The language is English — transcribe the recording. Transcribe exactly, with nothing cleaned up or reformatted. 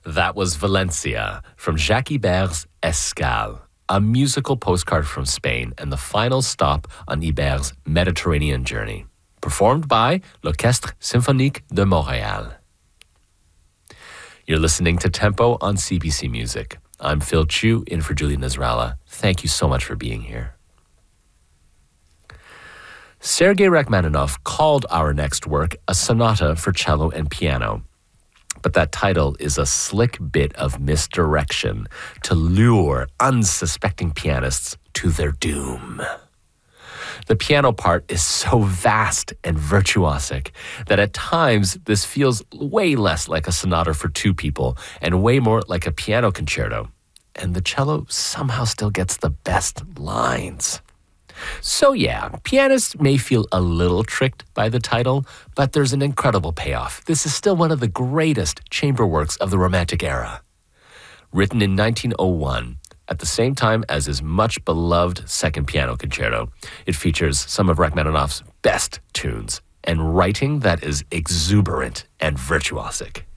That was Valencia from Jacques Ibert's Escale, a musical postcard from Spain and the final stop on Ibert's Mediterranean journey, performed by l'Orchestre Symphonique de Montréal. You're listening to Tempo on C B C Music. I'm Phil Chu, in for Julie Nasrallah. Thank you so much for being here. Sergei Rachmaninoff called our next work a sonata for cello and piano. But that title is a slick bit of misdirection to lure unsuspecting pianists to their doom. The piano part is so vast and virtuosic that at times this feels way less like a sonata for two people and way more like a piano concerto. And the cello somehow still gets the best lines. So yeah, pianists may feel a little tricked by the title, but there's an incredible payoff. This is still one of the greatest chamber works of the Romantic era. Written in nineteen oh one, at the same time as his much-beloved Second Piano Concerto, it features some of Rachmaninoff's best tunes and writing that is exuberant and virtuosic.